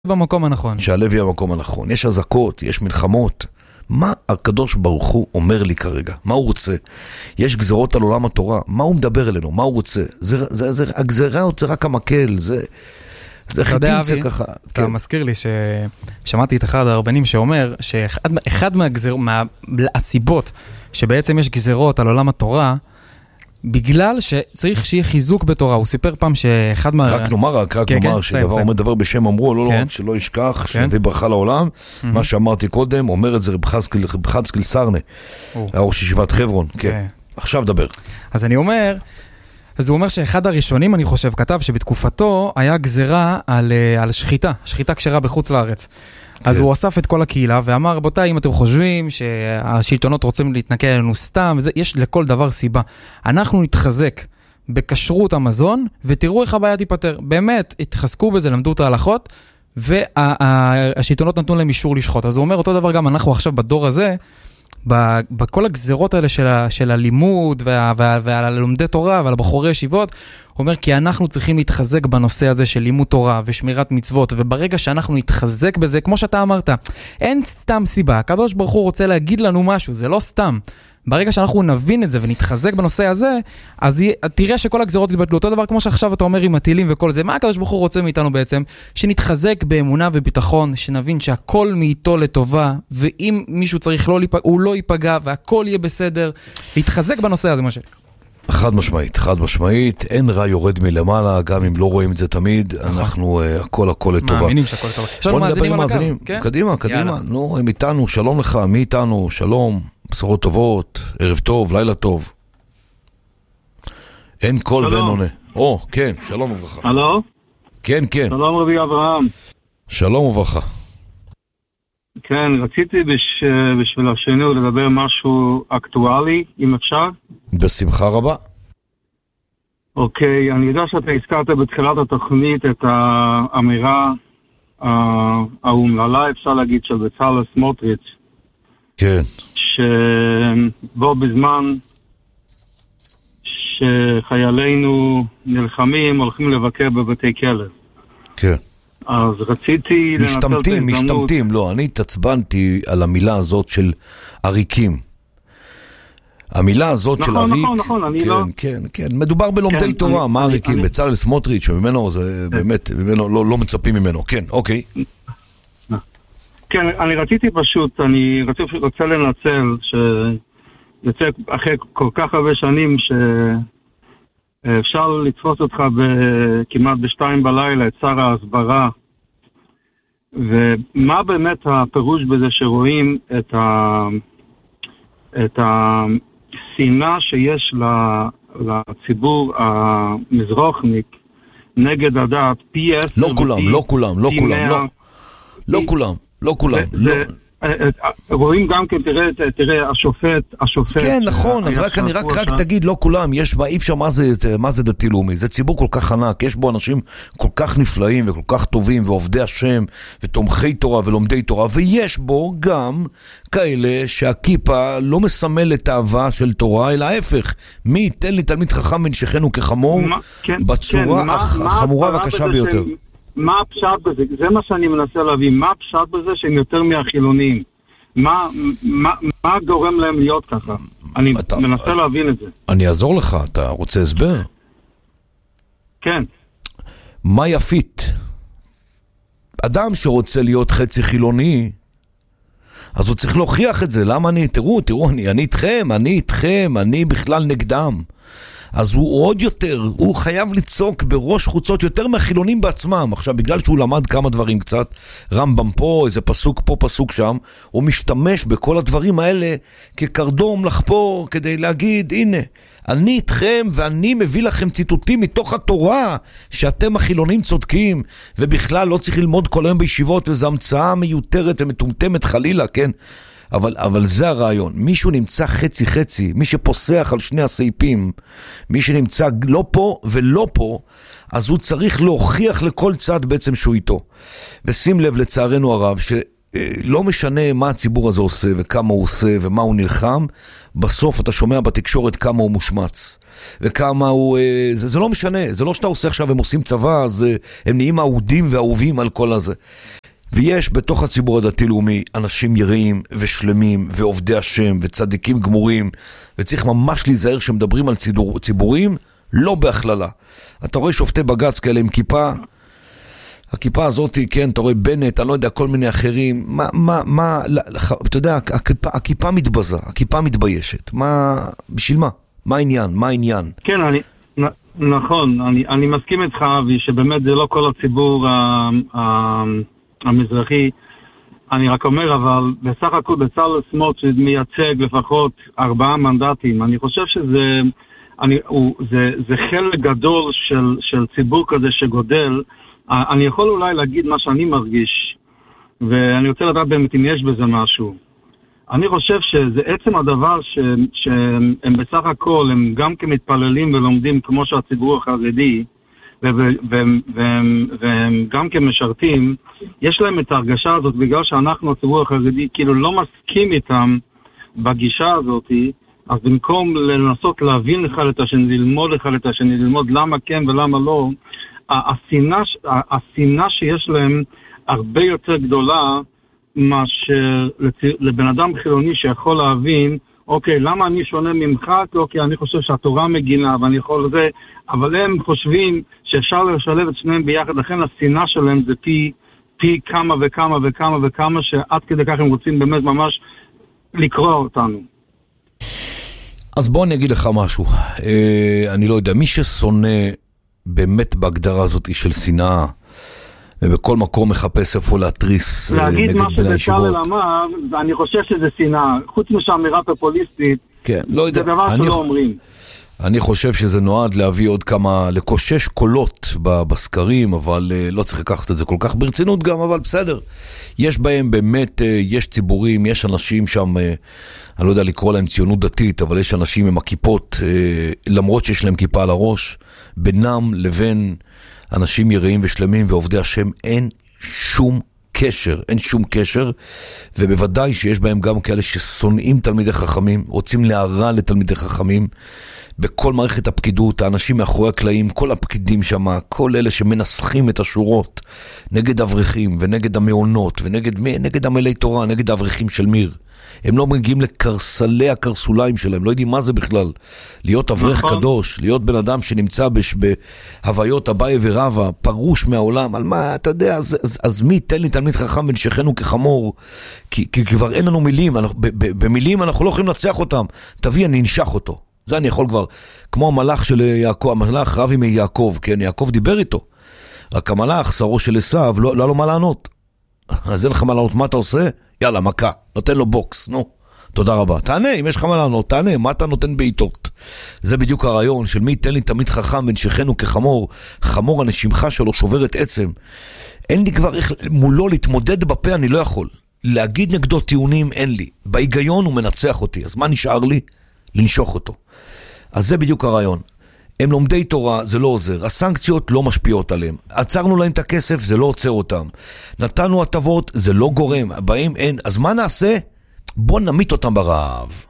במקום הנכון. שהלב יהיה במקום הנכון. יש הזקות, יש מלחמות. מה הקדוש ברוך הוא אומר לי כרגע? מה הוא רוצה? יש גזרות על עולם התורה. מה הוא מדבר אלינו? מה הוא רוצה? הגזרה זה רק המקל. זה חיתים זה ככה. אתה מזכיר לי ששמעתי את אחד הרבנים שאומר שאחד מהסיבות שבעצם יש גזרות על עולם התורה, בגלל שצריך שיהיה חיזוק בתורה. הוא סיפר פעם שאחד רק נאמר שדבר אומר דבר בשם אמרו, לא רק שלא ישכח, שנביא ברכה לעולם. מה שאמרתי קודם, אומר את זה רב חזקאל סרנה, ראש ישיבת חברון. עכשיו דבר. אז אני אומר, אז הוא אומר שאחד הראשונים, אני חושב, כתב שבתקופתו היה גזרה על שחיטה כשרה בחוץ לארץ. אז הוא אסף את כל הקהילה ואמר, רבותיי, אם אתם חושבים שהשלטונות רוצים להתנקה עלינו סתם, יש לכל דבר סיבה. אנחנו נתחזק בכשרות המזון, ותראו איך הבעיה תיפטר. באמת, התחזקו בזה, למדו את ההלכות, והשלטונות נתנו להם אישור לשחוט. אז הוא אומר, אותו דבר גם אנחנו עכשיו בדור הזה, בכל הגזרות האלה של הלימוד ועל לומדי תורה ועל בחורי ישיבות, הוא אומר כי אנחנו צריכים להתחזק בנושא הזה של לימוד תורה ושמירת מצוות, וברגע שאנחנו נתחזק בזה, כמו שאתה אמרת, אין סתם סיבה, הקדוש ברוך הוא רוצה להגיד לנו משהו, זה לא סתם. ברגע שאנחנו נבין את זה ונתחזק בנושא הזה, אז תראה שכל הגזרות יתבטלו. אותו דבר כמו שעכשיו אתה אומר עם הטילים וכל זה, מה הקדוש ברוך הוא רוצה מאיתנו בעצם? שנתחזק באמונה וביטחון, שנבין שהכל מאיתו לטובה, ואם מישהו צריך הוא לא ייפגע, והכל יהיה בסדר. להתחזק בנושא הזה, משה. חד משמעית, אין רע יורד מלמעלה, גם אם לא רואים את זה תמיד, אנחנו הכל לטובה. מאמינים שהכל לטובה. בוא נדבר עם מאזינים, קדימה, נו, הם איתנו, שלום לך, מי איתנו, שלום, בשורות טובות, ערב טוב, לילה טוב. אין קול ואין עונה. כן, שלום וברכה. הלו? כן. שלום רבי אברהם. שלום וברכה. כן, רציתי בשביל השני לדבר משהו אקטואלי, אם אפשר. בשמחה רבה. אוקיי, אני יודע שאתה הזכרת בתחילת התוכנית את האמירה האומללה, אפשר להגיד, של בצלאל סמוטריץ'. כן. שבו בזמן שחיילינו נלחמים, הולכים לבקר בבתי כלא. כן. אז רציתי משתמטים, לא, אני התעצבנתי על המילה הזאת של עריקים. המילה הזאת של עריק, נכון, אני כן, מדובר בלומדי תורה, מה עריקים? בצלאל סמוטריץ' שממנו זה באמת, לא מצפים ממנו, כן, אוקיי. כן, אני רציתי פשוט, אני רוצה לנצל שיוצא אחרי כל כך הרבה שנים שאפשר לתפוס אותך כמעט ב2 בלילה את שר ההסברה, ומה באמת הפירוש בזה שרואים את השנאה שיש לציבור המזרוחניק נגד הדת פי 10 לא כולם. רואים גם כן, תראה, השופט. כן, נכון, אז אני רק תגיד, לא כולם, יש בה, אי אפשר, מה זה דתי לאומי? זה ציבור כל כך ענק, יש בו אנשים כל כך נפלאים וכל כך טובים, ועובדי השם, ותומכי תורה ולומדי תורה, ויש בו גם כאלה שהכיפה לא מסמל את האהבה של תורה, אלא ההפך. מי ייתן לי תלמיד חכם ונשכנו כחמור, בצורה החמורה והקשה ביותר. מה הפשט בזה? זה מה שאני מנסה להבין. מה הפשט בזה שהם יותר מהחילונים? מה גורם להם להיות ככה? אני מנסה להבין את זה. אני אעזור לך, אתה רוצה הסבר? כן. מה יפית? אדם שרוצה להיות חצי חילוני, אז הוא צריך להוכיח את זה. למה תראו, אני איתכם, אני בכלל נגדם. אז הוא עוד יותר, הוא חייב לצעוק בראש חוצות יותר מהחילונים בעצמם. עכשיו, בגלל שהוא למד כמה דברים קצת, רמב"ם פה, איזה פסוק פה, פסוק שם, הוא משתמש בכל הדברים האלה כקרדום לחפור, כדי להגיד, הנה, אני איתכם ואני מביא לכם ציטוטים מתוך התורה, שאתם החילונים צודקים, ובכלל לא צריך ללמוד כל היום בישיבות, וזו המצאה מיותרת ומטומטמת חלילה, כן? אבל זה הרעיון. מישהו נמצא חצי, מי שפוסח על שני הסעיפים, מי שנמצא לא פה ולא פה, אז הוא צריך להוכיח לכל צד בעצם שהוא איתו. ושים לב לצערנו הרב, לא משנה מה הציבור הזה עושה וכמה הוא עושה ומה הוא נלחם, בסוף אתה שומע בתקשורת כמה הוא מושמץ וכמה הוא... זה לא משנה, זה לא שאתה עושה עכשיו, הם עושים צבא, אז הם נהיים אהודים ואהובים על כל הזה. ויש בתוך הציבור הדתי-לאומי אנשים יראים ושלמים ועובדי השם וצדיקים גמורים, וצריך ממש להיזהר שמדברים על ציבורים, לא בהכללה. אתה רואה שופטי בגץ כאלה עם כיפה, הכיפה הזאת, כן, אתה רואה בנט, אני לא יודע, כל מיני אחרים, אתה יודע, הכיפה מתבזה, הכיפה מתביישת. בשביל מה? מה העניין? מה העניין? כן, נכון, אני מסכים איתך, שבאמת זה לא כל הציבור המזרחי. אני רק אומר, אבל בסך הכל בצלאל סמוטריץ' מייצג לפחות 4 מנדטים. אני חושב זה חלק גדול של ציבור כזה שגודל. אני יכול אולי להגיד מה שאני מרגיש, ואני רוצה לדעת באמת אם יש בזה משהו. אני חושב שזה עצם הדבר שהם בסך הכל, הם גם כמתפללים ולומדים כמו שהציבור החרדי, והם גם כמשרתים, יש להם את ההרגשה הזאת, בגלל שאנחנו הציבור החרדי כאילו לא מסכים איתם בגישה הזאת, אז במקום לנסות להבין אחד את השני, ללמוד אחד את השני, ללמוד למה כן ולמה לא, השנאה שיש להם הרבה יותר גדולה מאשר לבן אדם חילוני שיכול להבין, אוקיי, למה אני שונה ממך? אוקיי, אני חושב שהתורה מגינה ואני יכול לזה, אבל הם חושבים שאפשר לשלב את שניהם ביחד, לכן השנאה שלהם זה פי כמה וכמה וכמה וכמה, שעד כדי כך הם רוצים באמת ממש לקרוא אותנו. אז בוא אני אגיד לך משהו, אני לא יודע, מי ששונא באמת בהגדרה הזאת של שנאה, ובכל מקום מחפש איפה להתריס נגד בני הישיבות. להגיד מה שבצלאל אמר, אני חושב שזה שנאה, חוץ משאמירה פופוליסטית, כן, לא יודע. זה דבר שלא אומרים. אני חושב שזה נועד להביא עוד כמה, לקושש קולות בסקרים, אבל לא צריך לקחת את זה כל כך ברצינות גם, אבל בסדר. יש בהם באמת, יש ציבורים, יש אנשים שם, אני לא יודע לקרוא להם ציונות דתית, אבל יש אנשים עם הכיפות, למרות שיש להם כיפה על הראש, בינם לבין אנשים יראים ושלמים ועובדי השם אין שום קשר, אין שום קשר, ובוודאי שיש בהם גם כאלה ששונאים תלמידי חכמים, רוצים להרע לתלמידי חכמים, בכל מערכת הפקידות, האנשים מאחורי הקלעים, כל הפקידים שם, כל אלה שמנסחים את השורות, נגד אברכים ונגד המעונות, ונגד עמלי תורה, נגד האברכים של מיר. הם לא מגיעים לקרסלי הקרסוליים שלהם, לא יודעים מה זה בכלל. להיות אברך קדוש, להיות בן אדם שנמצא בהוויות אביי ורבא, פרוש מהעולם, על מה, אתה יודע, אז מי תן לי תלמיד חכם ונשכנו כחמור, כי כבר אין לנו מילים, במילים אנחנו לא יכולים לנצח אותם, תביא, אני נשך אותו. זה אני יכול כבר, כמו המלאך של יעקב, המלאך רבי מיעקב, כן, יעקב דיבר איתו, רק המלאך, שרו של עשיו, לא לו מה לענות. אז אין לך מה לענות, מה אתה עושה? יאללה, מכה, נותן לו בוקס, נו, תודה רבה. תענה, אם יש לך מה לענות, תענה, מה אתה נותן בעיתות? זה בדיוק הרעיון של מי תן לי תמיד חכם ונשכנו כחמור, חמור הנשימך שלו שוברת עצם. אין לי כבר איך מולו להתמודד בפה, אני לא יכול. להגיד נגדו טיעונים אין לי. בהיגיון הוא מנצח אותי, אז מה נשאר לי? לנשוך אותו. אז זה בדיוק הרעיון. הם לומדי תורה, זה לא עוזר. הסנקציות לא משפיעות עליהם. עצרנו להם את הכסף, זה לא עוצר אותם. נתנו הטבות, זה לא גורם. באים אין. אז מה נעשה? בוא נמית אותם ברעב.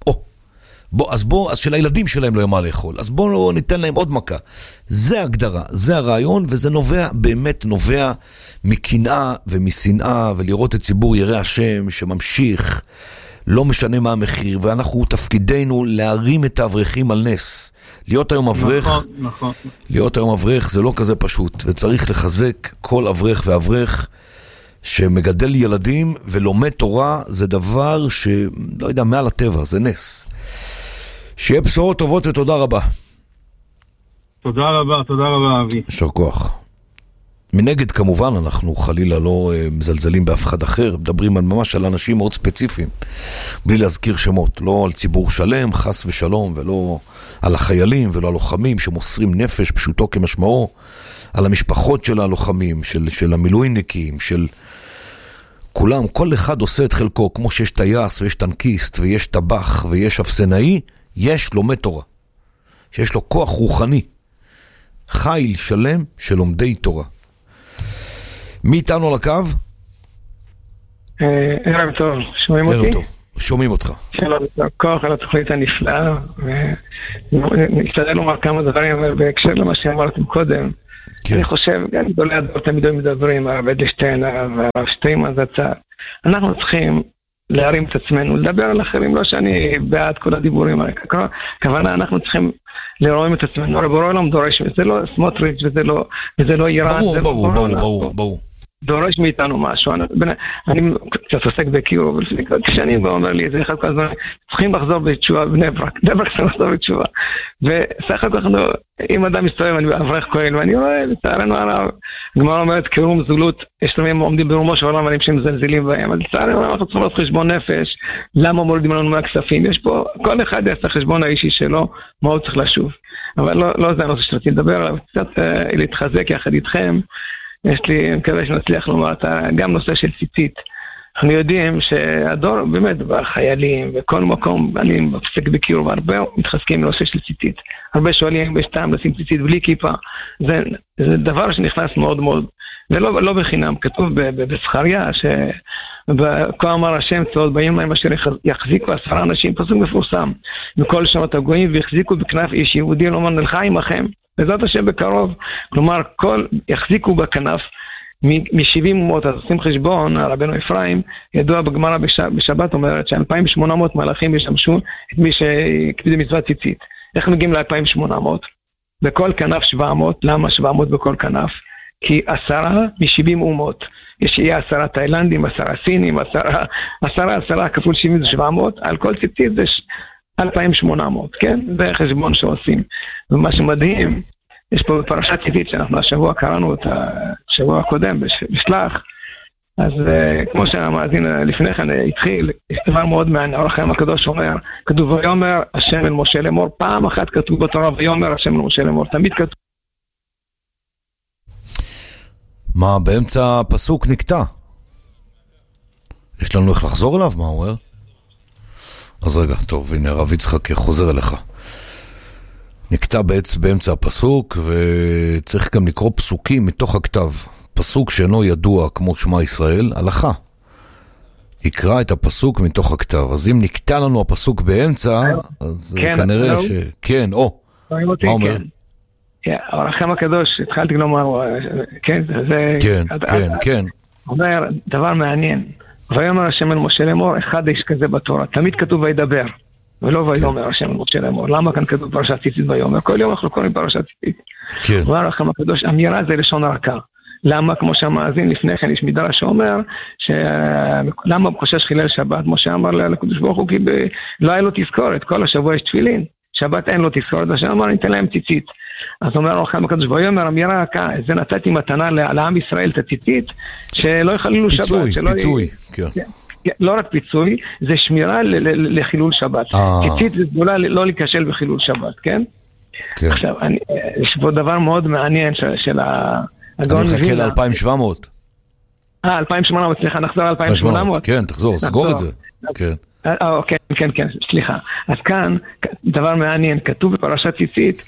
אז שלילדים שלהם לא יהיה מה לאכול. אז בוא ניתן להם עוד מכה. זה הגדרה, זה הרעיון, וזה נובע, באמת נובע מקנאה ומשנאה, ולראות את ציבור ירא השם שממשיך, לא משנה מה המחיר, ואנחנו תפקידנו להרים את האברכים על נס. להיות היום אברך, נכון. להיות היום אברך זה לא כזה פשוט, וצריך לחזק כל אברך ואברך שמגדל ילדים ולומד תורה, זה דבר שלא יודע, מעל הטבע, זה נס. שיהיה בשורות טובות ותודה רבה. תודה רבה אבי. יישר כוח. מנגד כמובן אנחנו חלילה לא מזלזלים באף אחד אחר, מדברים ממש על אנשים מאוד ספציפיים, בלי להזכיר שמות, לא על ציבור שלם, חס ושלום, ולא על החיילים ולא על לוחמים שמוסרים נפש פשוטו כמשמעו, על המשפחות של הלוחמים, של המילואיניקים, של כולם, כל אחד עושה את חלקו, כמו שיש טייס ויש טנקיסט ויש טבח ויש אפסנאי, יש לומד תורה, שיש לו כוח רוחני, חיל שלם של לומדי תורה. מי איתנו על הקו? ערב טוב, שומעים אותי? ערב טוב, שומעים אותך. שלום, כוח על התוכנית הנפלאה, ונשתדל לומר כמה דברים, אבל בהקשר למה שאמרתם קודם, אני חושב, גם גדולי הדור תמיד מדברים, הרב אדלשטיין, הרב שטיימן זצ"ל, אנחנו צריכים להרים את עצמנו, לדבר על אחרים, לא שאני בעד כל הדיבורים, הכוונה אנחנו צריכים לראות את עצמנו, הרב אורלום דורש, וזה לא סמוטריץ' וזה לא איראן, ברור. דורש מאיתנו משהו, אני קצת עוסק בקיור, אבל לפני שנים הוא אומר לי, זה אחד כזה, צריכים לחזור בתשובה בני ברק צריך לחזור בתשובה, וסך הכל אם אדם מסתובב, אני אברך כהן, ואני רואה, לצערנו הרב, הגמרא אומרת, קירום זולות, יש תמיד עומדים ברומו של עולם, ואני מזלזלים בהם, אז לצערנו הרב, אנחנו צריכים לעשות חשבון נפש, למה מורידים לנו מהכספים, יש פה, כל אחד יעשה חשבון האישי שלו, מה הוא צריך לשוב, אבל לא זה הנושא שרציתי לדבר עליו, קצת להתחזק יחד איתכם. אני מקווה שנצליח לומר גם נושא של ציצית. אנחנו יודעים שהדור באמת בחיילים וכל מקום, אני מפסק בקיור והרבה מתחזקים בנושא של ציצית. הרבה שואלים, יש טעם לשים ציצית בלי כיפה. זה דבר שנכנס מאוד מאוד, ולא בחינם. כתוב בזכריה כה אמר השם צבאות בימים ההם אשר יחזיקו 10 אנשים, פסוק מפורסם, מכל שמות הגויים ויחזיקו בכנף איש יהודי לומר נלכה עמכם. בעזרת השם בקרוב, כלומר, יחזיקו בכנף מ-70 אומות, אז עושים חשבון, רבנו אפרים, ידוע בגמרא בשבת אומרת ש-2,800 מלאכים ישמשו את מי שהקפיד מצוות ציצית. איך מגיעים ל-2,800? בכל כנף 700, למה 700 בכל כנף? כי 10 מ-70 אומות. יהיה 10 תאילנדים, 10 סינים, 10 כפול 70 זה 700, על כל ציצית זה 2,800, כן? זה חשבון שעושים. ומה שמדהים, יש פה פרשת ציצית שאנחנו השבוע קראנו אותה, השבוע הקודם בשלח, אז כמו שהמאזין לפני כן התחיל, יש דבר מאוד מעניין, אור החיים הקדוש אומר, כתוב ויאמר השם אל משה לאמור, פעם אחת כתוב בתורה ויאמר השם אל משה לאמור, תמיד כתוב. מה, באמצע הפסוק נקטע? יש לנו איך לחזור אליו? מה הוא אומר? אז רגע, טוב, הנה הרב יצחק חוזר אליך. נקטע באמצע הפסוק, וצריך גם לקרוא פסוקים מתוך הכתב. פסוק שאינו ידוע כמו שמע ישראל, הלכה. יקרא את הפסוק מתוך הכתב. אז אם נקטע לנו הפסוק באמצע, אז כנראה ש... כן, מה אומר? אור החיים הקדוש, התחלתי לומר, כן, זה... כן. אומר, דבר מעניין. ויאמר השם אל משה לאמור, אחד איש כזה בתורה. תמיד כתוב וידבר, ולא ויאמר השם אל משה לאמור. למה כאן כתוב פרשת ציצית ויאמר? כל יום אנחנו קוראים פרשת ציצית. אומר לכם הקדוש, אמירה זה לשון הרכה. למה? כמו שהמאזין לפני כן יש מדרש שאומר, למה חושש חילל שבת? משה אמר לקדוש ברוך הוא, כי לא היה לו תזכורת, כל השבוע יש תפילין. שבת אין לו תזכורת, אז שאמר ניתן להם ציצית. אז אומר לכם הקדוש ויאמר אמירה רכה, זה נתתי מתנה לעם ישראל את הציצית, שלא יחללו שבת. פיצוי, כן. לא רק פיצוי, זה שמירה לחילול שבת. ציצית זה גדולה לא להיכשל בחילול שבת, כן? עכשיו, יש פה דבר מאוד מעניין של הגאון אני מחכה ל-2,700. 2,800, סליחה, נחזור ל-2,800. כן, תחזור, סגור את זה. כן, סליחה. אז כאן, דבר מעניין, כתוב בפרשת ציצית,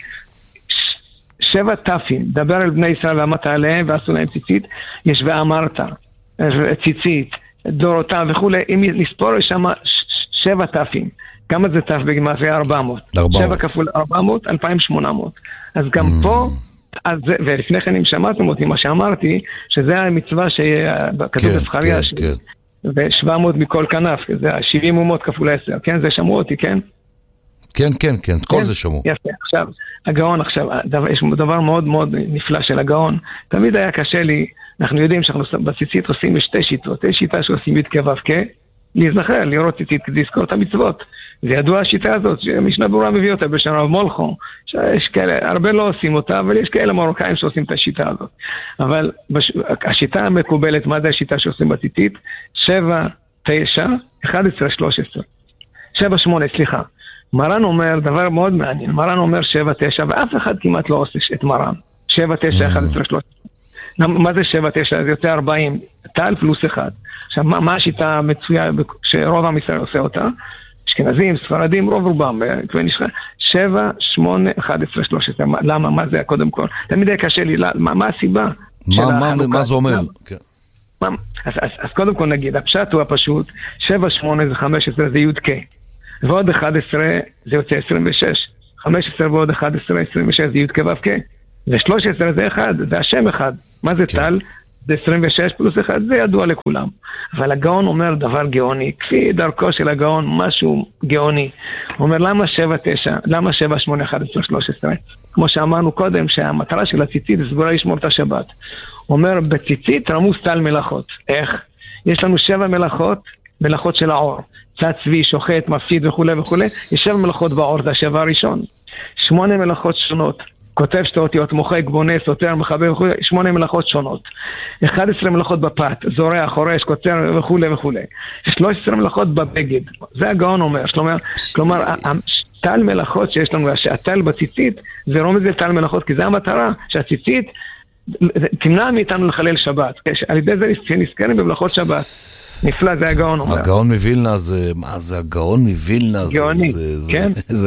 7 תפים, דבר אל בני ישראל ואמרת עליהם ועשו להם ציצית, יש ואמרת, ציצית, דורותם וכו', אם נספור יש שם 7 תפים, כמה זה תף בגימטריה? 400. 7 כפול 400, 2,800. אז גם פה, ולפני כן אם שמעתם אותי, מה שאמרתי, שזה המצווה שכתוב בזכריה, ו700 מכל כנף, זה 70 אומות כפול 10, כן? זה שמעו אותי, כן? כן, כל זה שמעו. יפה, עכשיו, הגאון עכשיו, יש דבר מאוד מאוד נפלא של הגאון, תמיד היה קשה לי, אנחנו יודעים שאנחנו בציצית עושים 2 שיטות, יש שיטה שעושים בית כבב, להיזכר, לראות ציצית, לזכור את המצוות, זה ידוע השיטה הזאת, שמשנה ברורה מביא אותה בשם רב מולכו, שיש כאלה, הרבה לא עושים אותה, אבל יש כאלה מרוקאים שעושים את השיטה הזאת, אבל השיטה המקובלת, מה זה השיטה שעושים בציצית? 7, 9, 11, 13, 7, 8, סליחה, מרן אומר דבר מאוד מעניין, מרן אומר 7, 9, ואף אחד כמעט לא עושה את מרן, 7, 9, 11, 13, מה זה 7, 9? זה יוצא 40, טל פלוס 1. עכשיו, מה השיטה המצויה שרוב עם ישראל עושה אותה? אשכנזים, ספרדים, רובם, 7, 8, 11, 13. למה? מה זה קודם כל? תמיד היה קשה לי, מה הסיבה? מה זה אומר? אז קודם כל נגיד, הפשט הוא הפשוט, 7, 8 זה 15 זה י' ק', ועוד 11 זה יוצא 26, 15 ועוד 11, 26 זה י' ק' ו' ק', ו13 זה 1, זה השם אחד, מה זה טל? זה 26 פלוס 1, זה ידוע לכולם. אבל הגאון אומר דבר גאוני, כפי דרכו של הגאון, משהו גאוני. הוא אומר, למה 7, 9, למה 7, 8, 11, 13? כמו שאמרנו קודם, שהמטרה של הציצית זה סגורה לשמור את השבת. הוא אומר, בציצית רמוס טל מלאכות. איך? יש לנו 7 מלאכות של העור. צד צבי, שוחט, מפסיד וכו' וכו'. יש 7 מלאכות בעור, זה השבע הראשון. 8 מלאכות שונות. כותב שתי אותיות, מוחק, בונה, סותר, מחבר וכו', 8 מלאכות שונות. 11 מלאכות בפת, זורע, חורש, קוצר וכו' וכו'. 13 מלאכות בבגד. זה הגאון אומר. כלומר, טל מלאכות שיש לנו, שהטל בציצית, זה רומז לטל מלאכות, כי זה המטרה, שהציצית תמנע מאיתנו לחלל שבת. על ידי זה נזכרים במלאכות שבת. נפלא, זה הגאון אומר. הגאון מווילנה זה הגאון מווילנה. גאוני, כן.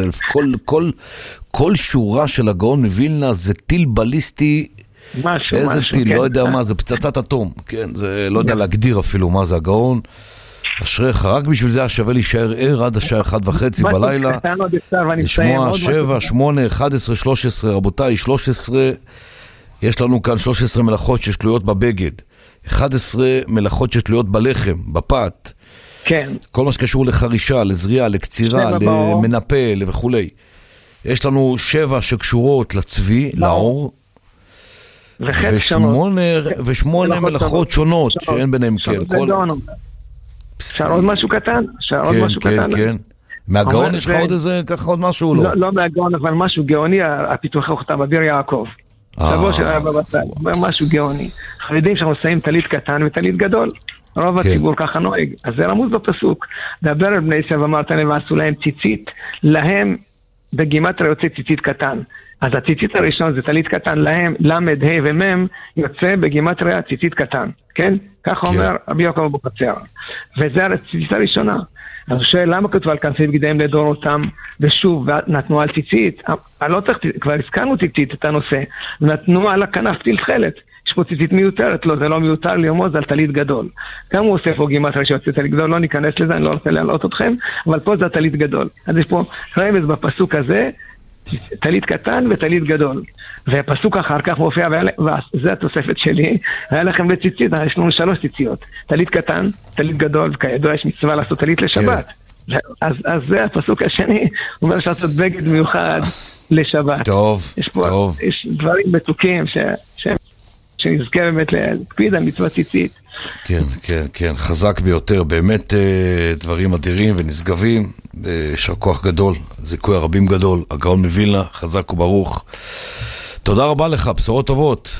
כל שורה של הגאון מווילנה זה טיל בליסטי. משהו, איזה טיל, לא יודע מה, זה פצצת אטום. כן, זה לא יודע להגדיר אפילו מה זה הגאון. אשריך, רק בשביל זה השווה להישאר ער עד השעה 1:30 בלילה. לשמוע 7, 8, 11, 13, רבותיי, 13, יש לנו כאן 13 מלאכות שתלויות בבגד. 11 מלאכות שתלויות בלחם, בפת. כן. כל מה שקשור לחרישה, לזריעה, לקצירה, למנפה וכו'. יש לנו 7 שקשורות לצבי, לעור. ושמונה מלאכות שונות, שאין ביניהם כן. אפשר עוד משהו קטן? כן, כן. מהגאון יש לך עוד איזה, ככה עוד משהו או לא? לא מהגאון, אבל משהו גאוני, הפיתוח אותה בביר יעקב. שבוע של היה בבצל, משהו גאוני. אנחנו יודעים שאנחנו שמים תלית קטן ותלית גדול. רוב הציבור ככה נוהג. אז זה רמוז בפסוק. דבר על בני ישראל ואמרת להם ועשו להם ציצית. להם בגימטריה יוצא ציצית קטן. אז הציצית הראשון זה תלית קטן, להם, למד, ה' ומם, יוצא בגימטריה ציצית קטן. כן? ככה אומר רבי יעקב אבוחצירא. וזה הציצית הראשונה. אז הוא שואל, למה כתוב על כנפי בגדיהם לדור אותם, ושוב, נתנו על ציצית, לא צריך, כבר הזכרנו ציצית את הנושא, נתנו על הכנף תלתחלת, יש פה ציצית מיותרת, לא, זה לא מיותר לרמוז על תלית גדול. גם הוא עושה פה גימטריה שיוצא תלית גדול, לא ניכנס לזה, אני לא רוצה להעלות אתכם, אבל פה זה תלית גדול. אז יש פה רמז בפסוק הזה, תלית קטן ותלית גדול. והפסוק אחר כך מופיע, וזה התוספת שלי, היה לכם בציצית, יש לנו 3 ציציות, תלית קטן, תלית גדול, וכידוע יש מצווה לעשות תלית לשבת. אז זה הפסוק השני, הוא אומר שעשות בגד מיוחד לשבת. טוב, טוב. יש דברים מתוקים שנזכה באמת להקפיד על מצוות ציצית. כן, כן, כן, חזק ביותר, באמת דברים אדירים ונשגבים, יישר כוח גדול, זיכוי הרבים גדול, הגאון מווילנה, חזק וברוך. תודה רבה לך, בשורות טובות.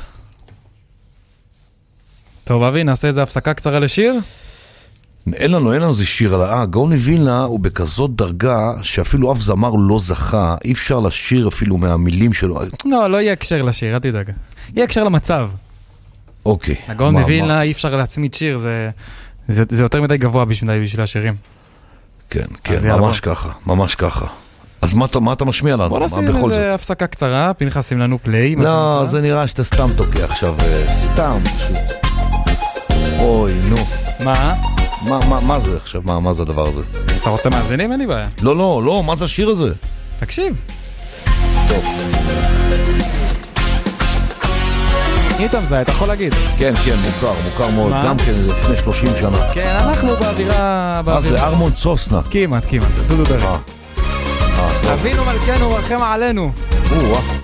טוב אבי, נעשה איזה הפסקה קצרה לשיר? אין לנו איזה שיר על הגאון מווילנה הוא בכזאת דרגה שאפילו אף זמר לא זכה, אי אפשר לשיר אפילו מהמילים שלו. לא יהיה הקשר לשיר, אל תדאג. יהיה הקשר למצב. אוקיי. הגאון מווילנה אי אפשר להצמיד שיר, זה יותר מדי גבוה בשביל השירים. כן, כן, ממש ככה, ממש ככה. אז מה אתה משמיע לנו? בוא נשים איזה הפסקה קצרה, פנחס שים לנו פליי. לא, זה נראה שאתה סתם תוקע עכשיו, סתם פשוט. אוי, נו. מה? מה זה עכשיו? מה זה הדבר הזה? אתה רוצה מאזינים? אין לי בעיה. לא, מה זה השיר הזה? תקשיב. טוב. איתם זה, אתה יכול להגיד. כן, מוכר מאוד. גם כן, זה לפני 30 שנה. כן, אנחנו באווירה... מה זה? ארמון סוסנה. כמעט, דודו דרך. אבינו מלכנו, רחם עלינו.